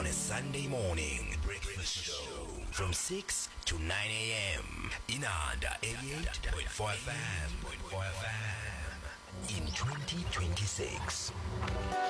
on a Sunday morning breakfast show from 6 to 9 a.m. in Under 88.4 FM in 2026.